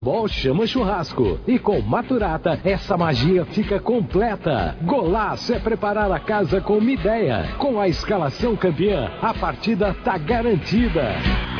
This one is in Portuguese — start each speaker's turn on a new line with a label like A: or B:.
A: Bom chama churrasco. E com Maturata, essa magia fica completa. Golaço é preparar a casa com uma ideia. Com a escalação campeã, a partida tá garantida.